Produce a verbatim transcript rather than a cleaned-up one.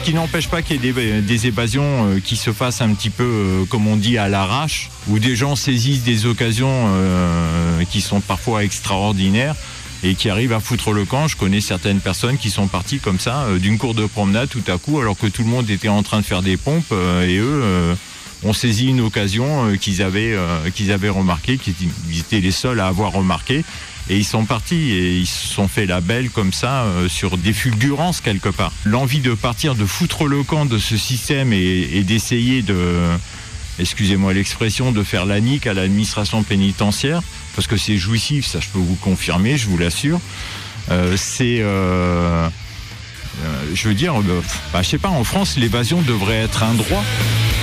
qui n'empêche pas qu'il y ait des, des évasions euh, qui se fassent un petit peu, euh, comme on dit, à l'arrache, où des gens saisissent des occasions euh, qui sont parfois extraordinaires et qui arrivent à foutre le camp. Je connais certaines personnes qui sont parties comme ça, euh, d'une cour de promenade tout à coup, alors que tout le monde était en train de faire des pompes, euh, et eux euh, ont saisi une occasion euh, qu'ils avaient, euh, qu'ils avaient remarquée, qu'ils étaient les seuls à avoir remarqué. Et ils sont partis et ils se sont fait la belle comme ça euh, sur des fulgurances quelque part. L'envie de partir, de foutre le camp de ce système et, et d'essayer de, excusez-moi l'expression, de faire la nique à l'administration pénitentiaire, parce que c'est jouissif, ça je peux vous confirmer, je vous l'assure. Euh, c'est, euh, euh, je veux dire, euh, bah, je sais pas, en France l'évasion devrait être un droit.